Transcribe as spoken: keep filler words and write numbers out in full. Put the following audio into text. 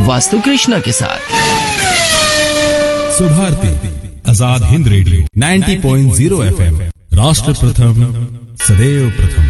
वास्तु कृष्णा के साथ। सुभारती आजाद हिंद रेडियो नब्बे पॉइंट शून्य एफएम, राष्ट्र प्रथम सदैव प्रथम।